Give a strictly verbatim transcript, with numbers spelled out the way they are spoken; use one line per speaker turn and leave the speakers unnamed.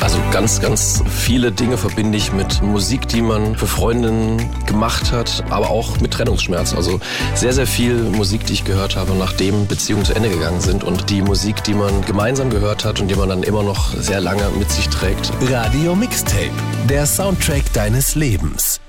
Also ganz, ganz viele Dinge verbinde ich mit Musik, die man für Freundinnen gemacht hat, aber auch mit Trennungsschmerz. Also sehr, sehr viel Musik, die ich gehört habe, nachdem Beziehungen zu Ende gegangen sind und die Musik, die man gemeinsam gehört hat und die man dann immer noch sehr lange mit sich trägt.
Radio Mixtape, der Soundtrack deines Lebens.